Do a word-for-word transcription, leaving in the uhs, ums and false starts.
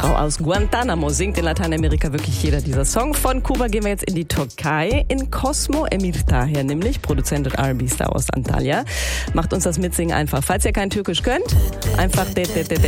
Frau aus Guantanamo singt in Lateinamerika wirklich jeder dieser Song. Von Kuba gehen wir jetzt in die Türkei. In Cosmo Emir Taher, nämlich Produzent und R and B-Star aus Antalya, macht uns das Mitsingen einfach. Falls ihr kein Türkisch könnt, einfach